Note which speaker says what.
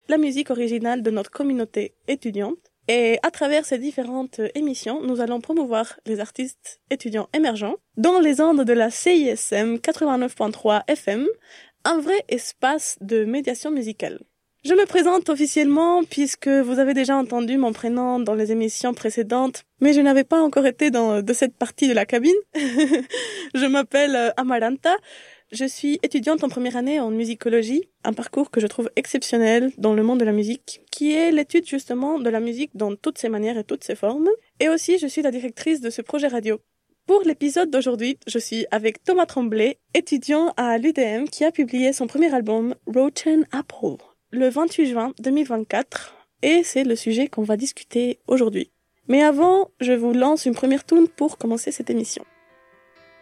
Speaker 1: la musique originale de notre communauté étudiante. Et à travers ces différentes émissions, nous allons promouvoir les artistes étudiants émergents dans les ondes de la CISM 89.3 FM, un vrai espace de médiation musicale. Je me présente officiellement puisque vous avez déjà entendu mon prénom dans les émissions précédentes, mais je n'avais pas encore été de cette partie de la cabine. Je m'appelle Amaranta. Je suis étudiante en première année en musicologie, un parcours que je trouve exceptionnel dans le monde de la musique, qui est l'étude justement de la musique dans toutes ses manières et toutes ses formes. Et aussi, je suis la directrice de ce projet radio. Pour l'épisode d'aujourd'hui, je suis avec Thomas Tremblay, étudiant à l'UDM qui a publié son premier album Rotten Apple le 28 juin 2024, et c'est le sujet qu'on va discuter aujourd'hui. Mais avant, je vous lance une première tune pour commencer cette émission.